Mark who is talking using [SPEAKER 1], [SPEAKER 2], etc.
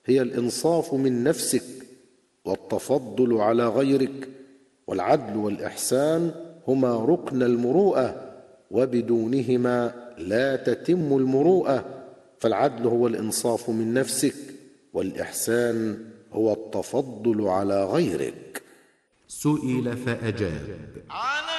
[SPEAKER 1] هي الإنصاف من نفسك والتفضل على غيرك، والعدل والإحسان هما ركن المروءة، وبدونهما لا تتم المروءة. فالعدل هو الإنصاف من نفسك، والإحسان هو التفضل على غيرك.
[SPEAKER 2] سئل فأجاب: